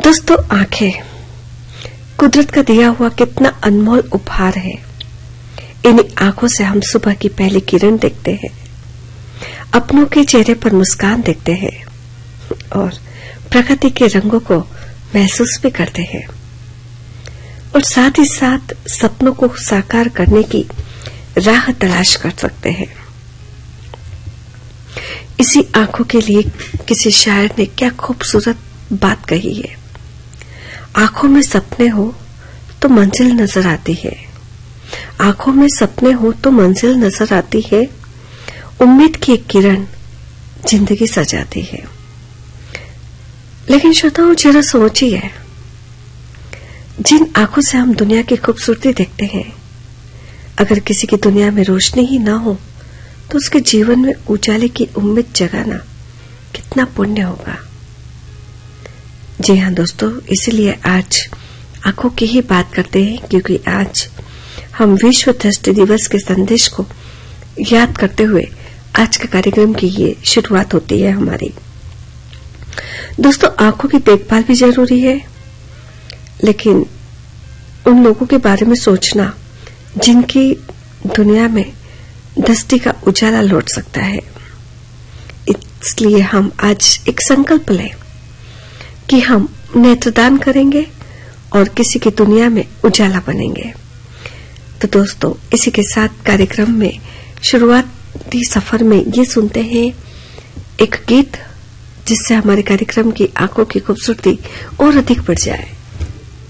दोस्तों, आंखें कुदरत का दिया हुआ कितना अनमोल उपहार है। इन आंखों से हम सुबह की पहली किरण देखते हैं, अपनों के चेहरे पर मुस्कान देखते हैं और प्रकृति के रंगों को महसूस भी करते हैं और साथ ही साथ सपनों को साकार करने की राह तलाश कर सकते हैं। इसी आंखों के लिए किसी शायर ने क्या खूबसूरत बात कही है। आंखों में सपने हो तो मंजिल नजर आती है, आंखों में सपने हो तो मंजिल नजर आती है, उम्मीद की एक किरण जिंदगी सजाती है। लेकिन श्रोताओं, जरा सोचिए, जिन आंखों से हम दुनिया की खूबसूरती देखते हैं, अगर किसी की दुनिया में रोशनी ही ना हो तो उसके जीवन में उजाले की उम्मीद जगाना कितना पुण्य होगा। जी हाँ दोस्तों, इसीलिए आज आंखों की ही बात करते हैं, क्योंकि आज हम विश्व दृष्टि दिवस के संदेश को याद करते हुए आज के कार्यक्रम की ये शुरुआत होती है हमारी। दोस्तों, आंखों की देखभाल भी जरूरी है, लेकिन उन लोगों के बारे में सोचना जिनकी दुनिया में दृष्टि का उजाला लौट सकता है। इसलिए हम आज एक संकल्प लें कि हम नेत्रदान करेंगे और किसी की दुनिया में उजाला बनेंगे। तो दोस्तों, इसी के साथ कार्यक्रम में शुरुआती सफर में ये सुनते हैं एक गीत, जिससे हमारे कार्यक्रम की आंखों की खूबसूरती और अधिक बढ़ जाए।